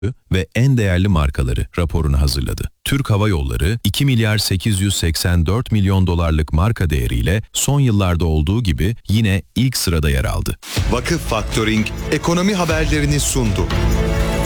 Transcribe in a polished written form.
ve en değerli markaları raporunu hazırladı. Türk Hava Yolları 2 milyar 884 milyon dolarlık marka değeriyle son yıllarda olduğu gibi yine ilk sırada yer aldı. Vakıf Faktörink ekonomi haberlerini sundu.